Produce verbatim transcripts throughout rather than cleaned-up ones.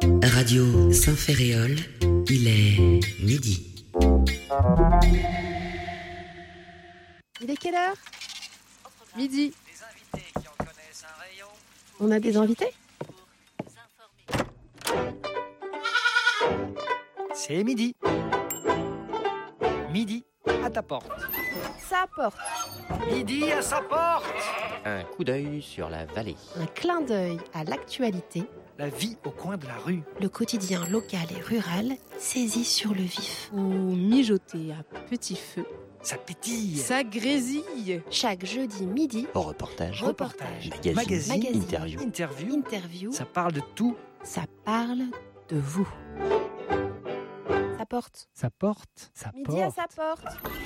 Radio Saint-Ferréol, il est midi. Il est quelle heure ? Midi. On a des invités ? C'est midi. Midi à ta porte. Ça apporte. Midi à sa porte. Un coup d'œil sur la vallée. Un clin d'œil à l'actualité. La vie au coin de la rue. Le quotidien local et rural saisi sur le vif. Ou mijoté à petit feu. Ça pétille. Ça grésille. Chaque jeudi midi. Reportage. Reportage. Magazine. Magazine. Magazine. Interview. Interview. Interview. Ça parle de tout. Ça parle de vous. Ça porte. Ça porte. Ça Midi porte. à sa porte.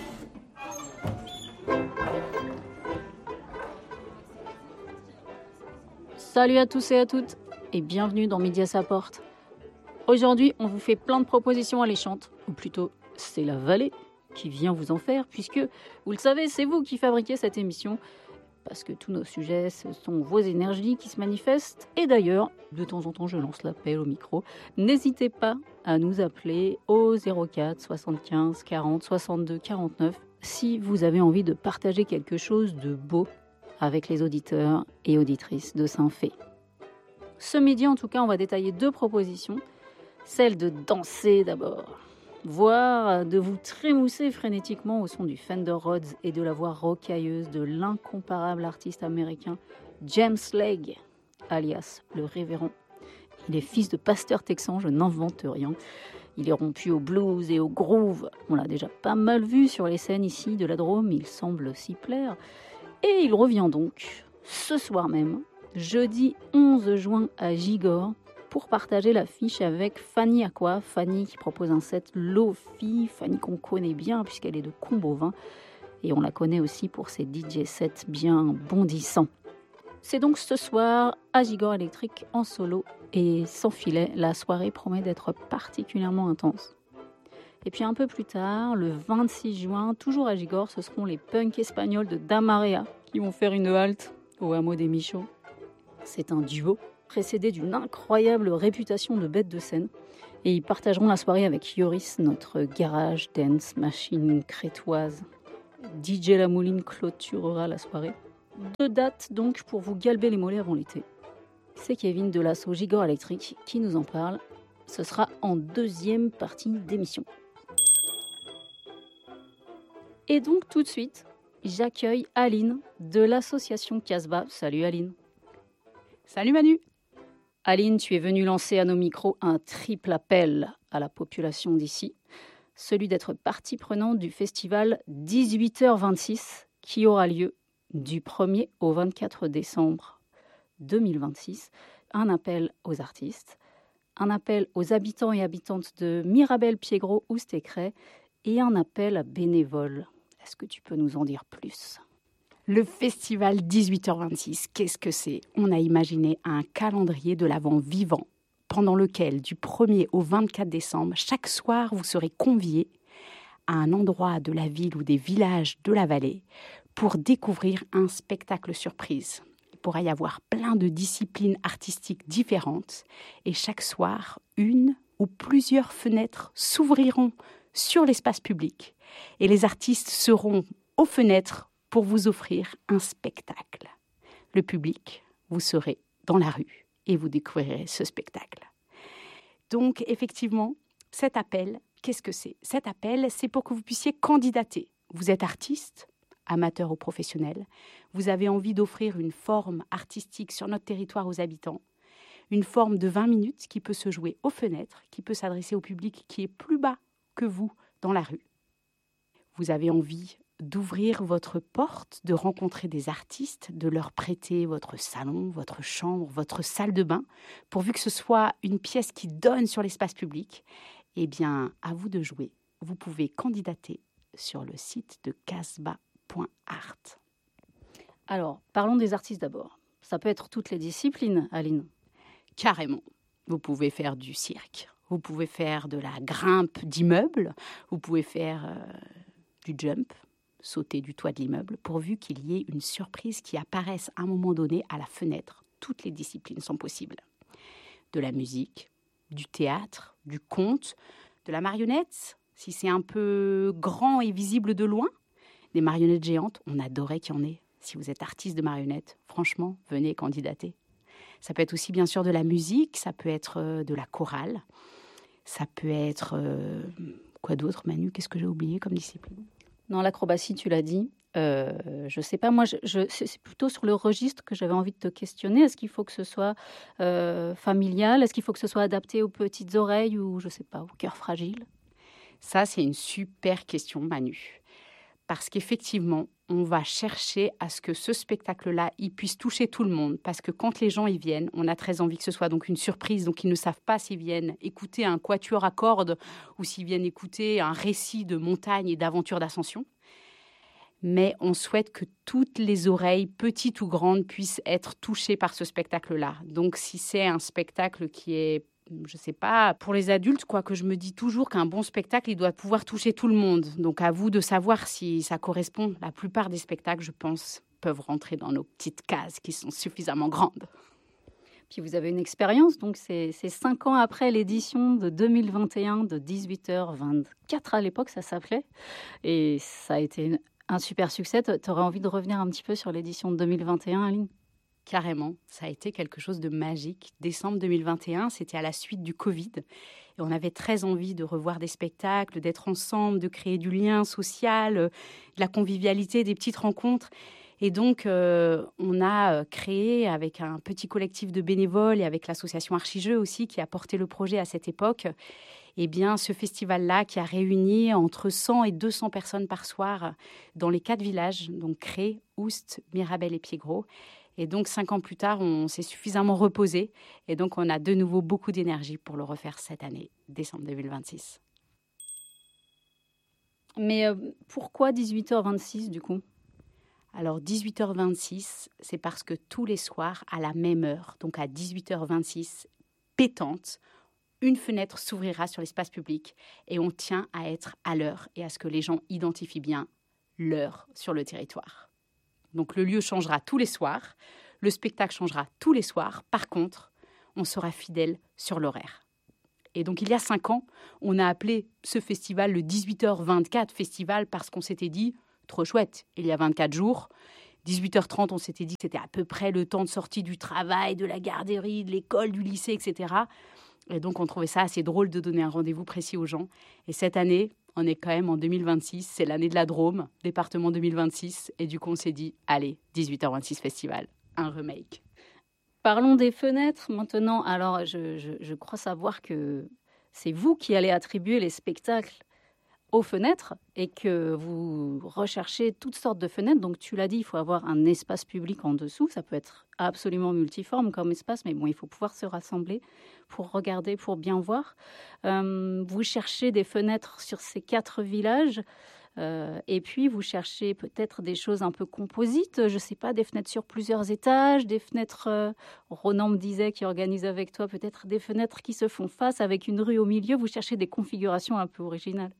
Salut à tous et à toutes et bienvenue dans Midi à sa porte. Aujourd'hui, on vous fait plein de propositions alléchantes, ou plutôt c'est la vallée qui vient vous en faire, puisque vous le savez, c'est vous qui fabriquez cette émission, parce que tous nos sujets, ce sont vos énergies qui se manifestent. Et d'ailleurs, de temps en temps, je lance l'appel au micro. N'hésitez pas à nous appeler au zéro quatre soixante-quinze quarante soixante-deux quarante-neuf si vous avez envie de partager quelque chose de beau avec les auditeurs et auditrices de Saint-Fé. Ce midi, en tout cas, on va détailler deux propositions. Celle de danser d'abord, voire de vous trémousser frénétiquement au son du Fender Rhodes et de la voix rocailleuse de l'incomparable artiste américain James Legg, alias le révérend. Il est fils de pasteur texan, je n'invente rien. Il est rompu au blues et au groove. On l'a déjà pas mal vu sur les scènes ici de la Drôme, il semble s'y plaire. Et il revient donc, ce soir même, jeudi onze juin à Gigor, pour partager l'affiche avec Fanny Aqua. Fanny qui propose un set Lo-Fi, Fanny qu'on connaît bien puisqu'elle est de Combovin. Et on la connaît aussi pour ses D J sets bien bondissants. C'est donc ce soir à Gigor Électrique en solo et sans filet. La soirée promet d'être particulièrement intense. Et puis un peu plus tard, le vingt-six juin, toujours à Gigor, ce seront les punks espagnols de Damarea qui vont faire une halte au hameau des Michauds. C'est un duo précédé d'une incroyable réputation de bêtes de scène. Et ils partageront la soirée avec Yoris, notre garage dance machine crétoise. D J La Mouline clôturera la soirée. Deux dates donc pour vous galber les mollets avant l'été. C'est Kevin de l'asso Gigor Électrique qui nous en parle. Ce sera en deuxième partie d'émission. Et donc tout de suite, j'accueille Aline de l'association Casbah. Salut Aline. Salut Manu. Aline, tu es venue lancer à nos micros un triple appel à la population d'ici, celui d'être partie prenante du festival dix-huit heures vingt-six qui aura lieu du premier au vingt-quatre décembre deux mille vingt-six. Un appel aux artistes, un appel aux habitants et habitantes de Mirabel-Piégros ou Stécret et un appel à bénévoles. Est-ce que tu peux nous en dire plus ? Le festival dix-huit heures vingt-six, qu'est-ce que c'est ? On a imaginé un calendrier de l'Avent vivant, pendant lequel, du premier au vingt-quatre décembre, chaque soir, vous serez conviés à un endroit de la ville ou des villages de la vallée pour découvrir un spectacle surprise. Il pourra y avoir plein de disciplines artistiques différentes et chaque soir, une ou plusieurs fenêtres s'ouvriront sur l'espace public et les artistes seront aux fenêtres pour vous offrir un spectacle. Le public, vous serez dans la rue et vous découvrirez ce spectacle. Donc, effectivement, cet appel, qu'est-ce que c'est ? Cet appel, c'est pour que vous puissiez candidater. Vous êtes artiste, amateur ou professionnel. Vous avez envie d'offrir une forme artistique sur notre territoire aux habitants. Une forme de vingt minutes qui peut se jouer aux fenêtres, qui peut s'adresser au public qui est plus bas que vous dans la rue. Vous avez envie d'ouvrir votre porte, de rencontrer des artistes, de leur prêter votre salon, votre chambre, votre salle de bain, pourvu que ce soit une pièce qui donne sur l'espace public. Eh bien, à vous de jouer. Vous pouvez candidater sur le site de casbah point art. Alors, parlons des artistes d'abord. Ça peut être toutes les disciplines, Aline. Carrément. Vous pouvez faire du cirque, vous pouvez faire de la grimpe d'immeuble, vous pouvez faire euh, du jump, sauter du toit de l'immeuble, pourvu qu'il y ait une surprise qui apparaisse à un moment donné à la fenêtre. Toutes les disciplines sont possibles. De la musique, du théâtre, du conte, de la marionnette, si c'est un peu grand et visible de loin. Des marionnettes géantes, on adorait qu'il y en ait. Si vous êtes artiste de marionnettes, franchement, venez candidater. Ça peut être aussi bien sûr de la musique, ça peut être de la chorale, ça peut être... Euh, quoi d'autre, Manu? Qu'est-ce que j'ai oublié comme discipline? Non, l'acrobatie, tu l'as dit. Euh, je ne sais pas, moi, je, je, c'est plutôt sur le registre que j'avais envie de te questionner. Est-ce qu'il faut que ce soit euh, familial? Est-ce qu'il faut que ce soit adapté aux petites oreilles ou, je ne sais pas, au cœur fragile? Ça, c'est une super question, Manu. Parce qu'effectivement, on va chercher à ce que ce spectacle-là, il puisse toucher tout le monde. Parce que quand les gens y viennent, on a très envie que ce soit donc une surprise. Donc, ils ne savent pas s'ils viennent écouter un quatuor à cordes ou s'ils viennent écouter un récit de montagne et d'aventure d'ascension. Mais on souhaite que toutes les oreilles, petites ou grandes, puissent être touchées par ce spectacle-là. Donc, si c'est un spectacle qui est, je ne sais pas, pour les adultes, quoi, que je me dis toujours qu'un bon spectacle, il doit pouvoir toucher tout le monde. Donc, à vous de savoir si ça correspond. La plupart des spectacles, je pense, peuvent rentrer dans nos petites cases qui sont suffisamment grandes. Puis vous avez une expérience, donc c'est, c'est cinq ans après l'édition de deux mille vingt et un de dix-huit heures vingt-quatre à l'époque, ça s'appelait. Et ça a été une un super succès. Tu aurais envie de revenir un petit peu sur l'édition de deux mille vingt et un, Aline? Carrément, ça a été quelque chose de magique. Décembre deux mille vingt et un, c'était à la suite du Covid. Et on avait très envie de revoir des spectacles, d'être ensemble, de créer du lien social, de la convivialité, des petites rencontres. Et donc, euh, on a créé avec un petit collectif de bénévoles et avec l'association Archijeux aussi, qui a porté le projet à cette époque, eh bien, ce festival-là qui a réuni entre cent et deux cents personnes par soir dans les quatre villages, donc Cré, Oust, Mirabel et Piégros. Et donc, cinq ans plus tard, on s'est suffisamment reposé. Et donc, on a de nouveau beaucoup d'énergie pour le refaire cette année, décembre deux mille vingt-six. Mais euh, pourquoi dix-huit heures vingt-six, du coup? Alors, dix-huit heures vingt-six, c'est parce que tous les soirs, à la même heure, donc à dix-huit heures vingt-six, pétante, une fenêtre s'ouvrira sur l'espace public et on tient à être à l'heure et à ce que les gens identifient bien l'heure sur le territoire. Donc le lieu changera tous les soirs, le spectacle changera tous les soirs. Par contre, on sera fidèle sur l'horaire. Et donc il y a cinq ans, on a appelé ce festival le dix-huit heures vingt-quatre festival parce qu'on s'était dit, trop chouette, il y a vingt-quatre jours. dix-huit heures trente, on s'était dit que c'était à peu près le temps de sortie du travail, de la garderie, de l'école, du lycée, et cetera. Et donc, on trouvait ça assez drôle de donner un rendez-vous précis aux gens. Et cette année, on est quand même en deux mille vingt-six. C'est l'année de la Drôme, département deux mille vingt-six. Et du coup, on s'est dit, allez, dix-huit heures vingt-six festival, un remake. Parlons des fenêtres maintenant. Alors, je, je, je crois savoir que c'est vous qui allez attribuer les spectacles aux fenêtres et que vous recherchez toutes sortes de fenêtres. Donc, tu l'as dit, il faut avoir un espace public en dessous. Ça peut être absolument multiforme comme espace, mais bon, il faut pouvoir se rassembler pour regarder, pour bien voir. Euh, vous cherchez des fenêtres sur ces quatre villages euh, et puis vous cherchez peut-être des choses un peu composites. Je ne sais pas, des fenêtres sur plusieurs étages, des fenêtres, euh, Ronan me disait, qui organise avec toi, peut-être des fenêtres qui se font face avec une rue au milieu. Vous cherchez des configurations un peu originales.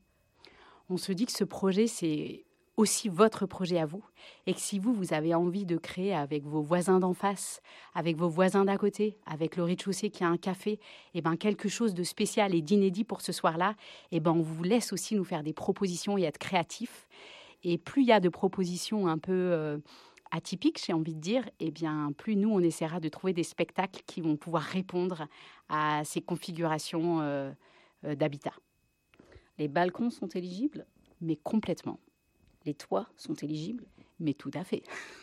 On se dit que ce projet, c'est aussi votre projet à vous. Et que si vous, vous avez envie de créer avec vos voisins d'en face, avec vos voisins d'à côté, avec le rez-de-chaussée qui a un café, eh ben quelque chose de spécial et d'inédit pour ce soir-là, eh ben on vous laisse aussi nous faire des propositions et être créatifs. Et plus il y a de propositions un peu euh, atypiques, j'ai envie de dire, eh bien plus nous, on essaiera de trouver des spectacles qui vont pouvoir répondre à ces configurations euh, euh, d'habitat. Les balcons sont éligibles? Mais complètement. Les toits sont éligibles? Mais tout à fait.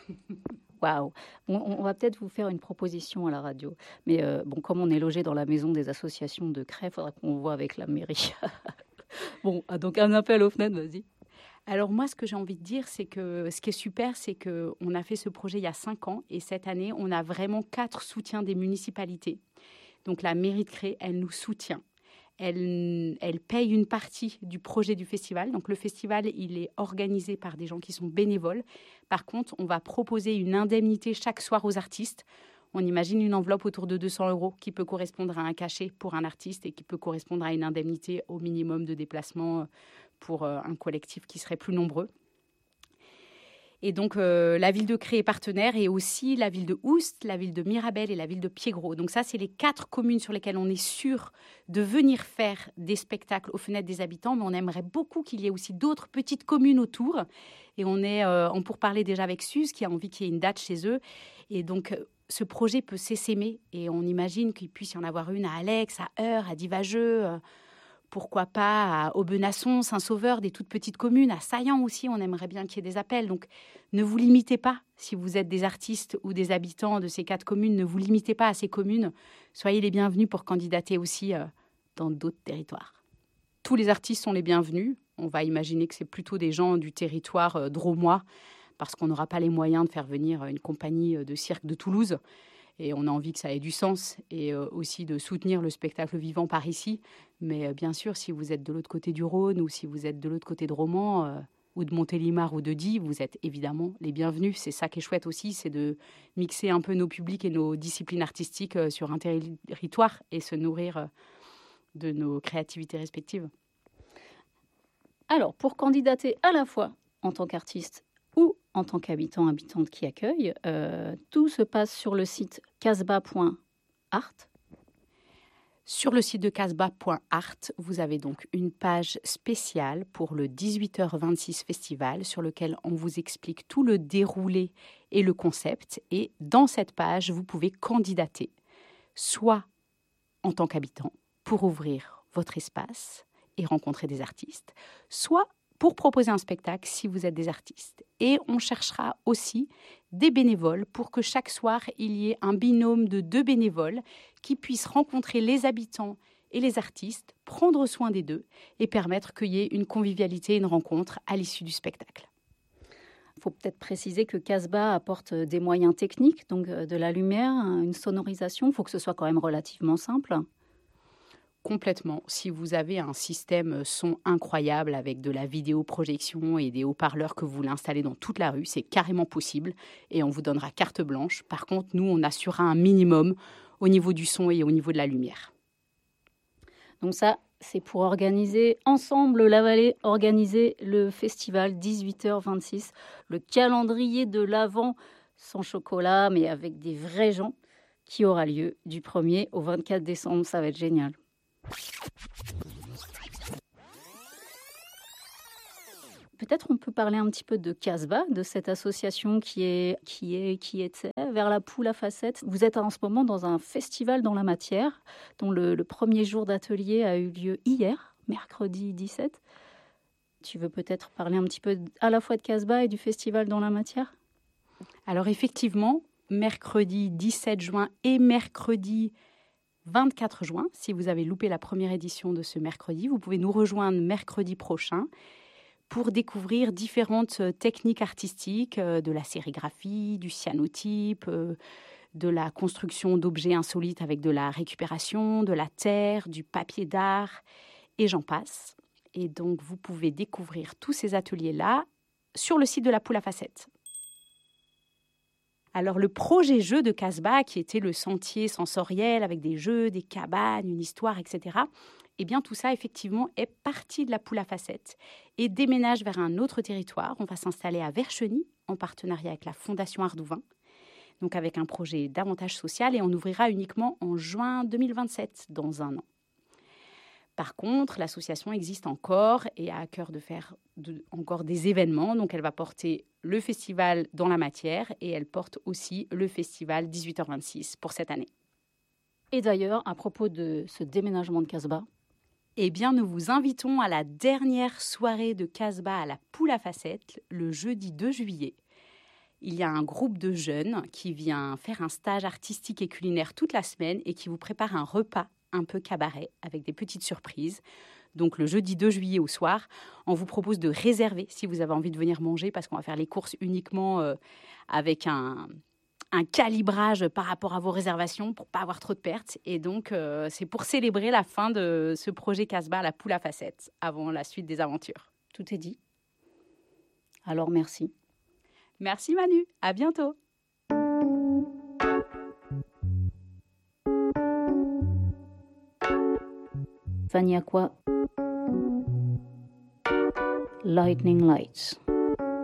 Waouh. On, on va peut-être vous faire une proposition à la radio. Mais euh, bon, comme on est logé dans la maison des associations de Cré, il faudra qu'on voit avec la mairie. Bon, donc un appel aux fenêtres, vas-y. Alors moi, ce que j'ai envie de dire, c'est que ce qui est super, c'est qu'on a fait ce projet il y a cinq ans. Et cette année, on a vraiment quatre soutiens des municipalités. Donc la mairie de Cré, elle nous soutient. Elle, elle paye une partie du projet du festival. Donc, le festival, il est organisé par des gens qui sont bénévoles. Par contre, on va proposer une indemnité chaque soir aux artistes. On imagine une enveloppe autour de deux cents euros qui peut correspondre à un cachet pour un artiste et qui peut correspondre à une indemnité au minimum de déplacement pour un collectif qui serait plus nombreux. Et donc, euh, la ville de Cré est partenaire et aussi la ville de Oust, la ville de Mirabel et la ville de Piégros. Donc ça, c'est les quatre communes sur lesquelles on est sûr de venir faire des spectacles aux fenêtres des habitants. Mais on aimerait beaucoup qu'il y ait aussi d'autres petites communes autour. Et on est euh, en pourparlers déjà avec Suze qui a envie qu'il y ait une date chez eux. Et donc, euh, ce projet peut s'essaimer. Et on imagine qu'il puisse y en avoir une à Alex, à Heure, à Divageux, euh, pourquoi pas à Aubenasson, Saint-Sauveur, des toutes petites communes, à Saillant aussi, on aimerait bien qu'il y ait des appels. Donc, ne vous limitez pas, si vous êtes des artistes ou des habitants de ces quatre communes, ne vous limitez pas à ces communes. Soyez les bienvenus pour candidater aussi euh, dans d'autres territoires. Tous les artistes sont les bienvenus. On va imaginer que c'est plutôt des gens du territoire euh, drômois, parce qu'on n'aura pas les moyens de faire venir une compagnie de cirque de Toulouse. Et on a envie que ça ait du sens et euh, aussi de soutenir le spectacle vivant par ici. Mais euh, bien sûr, si vous êtes de l'autre côté du Rhône ou si vous êtes de l'autre côté de Romans euh, ou de Montélimar ou de Die, vous êtes évidemment les bienvenus. C'est ça qui est chouette aussi, c'est de mixer un peu nos publics et nos disciplines artistiques euh, sur un territoire et se nourrir euh, de nos créativités respectives. Alors, pour candidater à la fois en tant qu'artiste ou en tant qu'habitant, habitante qui accueille, euh, tout se passe sur le site casbah point art. Sur le site de casbah point art, vous avez donc une page spéciale pour le dix-huit heures vingt-six festival sur lequel on vous explique tout le déroulé et le concept. Et dans cette page, vous pouvez candidater, soit en tant qu'habitant pour ouvrir votre espace et rencontrer des artistes, soit pour proposer un spectacle si vous êtes des artistes. Et on cherchera aussi des bénévoles pour que chaque soir, il y ait un binôme de deux bénévoles qui puissent rencontrer les habitants et les artistes, prendre soin des deux et permettre qu'il y ait une convivialité, une rencontre à l'issue du spectacle. Il faut peut-être préciser que Casbah apporte des moyens techniques, donc de la lumière, une sonorisation. Il faut que ce soit quand même relativement simple. Complètement. Si vous avez un système son incroyable avec de la vidéoprojection et des haut-parleurs que vous voulez installer dans toute la rue, c'est carrément possible et on vous donnera carte blanche. Par contre, nous, on assurera un minimum au niveau du son et au niveau de la lumière. Donc ça, c'est pour organiser ensemble la vallée, organiser le festival dix-huit heures vingt-six, le calendrier de l'Avent sans chocolat, mais avec des vrais gens, qui aura lieu du premier au vingt-quatre décembre. Ça va être génial. Peut-être on peut parler un petit peu de Casbah, de cette association qui est qui est qui est vers la poule à facettes. Vous êtes en ce moment dans un festival dans la matière, dont le, le premier jour d'atelier a eu lieu hier, mercredi dix-sept. Tu veux peut-être parler un petit peu à la fois de Casbah et du festival dans la matière ? Alors effectivement, mercredi dix-sept juin et mercredi vingt-quatre juin, si vous avez loupé la première édition de ce mercredi, vous pouvez nous rejoindre mercredi prochain pour découvrir différentes techniques artistiques, euh, de la sérigraphie, du cyanotype, euh, de la construction d'objets insolites avec de la récupération, de la terre, du papier d'art, et j'en passe. Et donc, vous pouvez découvrir tous ces ateliers-là sur le site de la Poule à Facettes. Alors, le projet jeu de Casbah, qui était le sentier sensoriel avec des jeux, des cabanes, une histoire, et cetera, eh bien, tout ça, effectivement, est parti de la Poule à Facettes et déménage vers un autre territoire. On va s'installer à Vercheny, en partenariat avec la Fondation Ardouin, donc avec un projet davantage social, et on ouvrira uniquement en juin deux mille vingt-sept, dans un an. Par contre, l'association existe encore et a à cœur de faire de, encore des événements. Donc, elle va porter le festival dans la matière et elle porte aussi le festival dix-huit heures vingt-six pour cette année. Et d'ailleurs, à propos de ce déménagement de Casbah, eh bien, nous vous invitons à la dernière soirée de Casbah à la Poule à Facettes, le jeudi deux juillet. Il y a un groupe de jeunes qui vient faire un stage artistique et culinaire toute la semaine et qui vous prépare un repas un peu cabaret avec des petites surprises. Donc le jeudi deux juillet au soir, on vous propose de réserver si vous avez envie de venir manger parce qu'on va faire les courses uniquement euh, avec un, un calibrage par rapport à vos réservations pour pas avoir trop de pertes. Et donc euh, c'est pour célébrer la fin de ce projet Casbah à la Poule à Facettes avant la suite des aventures. Tout est dit. Alors merci. Merci Manu, à bientôt. Vanyakwa Lightning Lights.